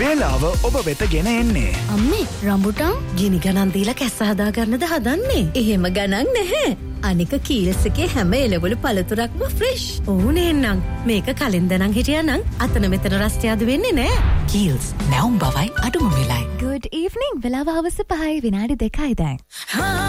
වේලාව ඔබ වෙත ගෙන එන්නේ. අම්මේ රම්බුටන් ගිනි ගණන් දීලා කැස්ස හදා ගන්නද හදන්නේ? එහෙම ගණන් නැහැ. අනික කීල්ස් එකේ හැම එළවලු පළතුරක්ම ෆ්‍රෙෂ්. ඕනේ නං මේක කලින් දනන් හිටියානම් අතන මෙතන රස්තියාදු වෙන්නේ නැහැ. කීල්ස් නැවුම් බවයි අඩුම වෙලයි. Good evening. වෙලාව හවස 5 විනාඩි 2යි දැන්.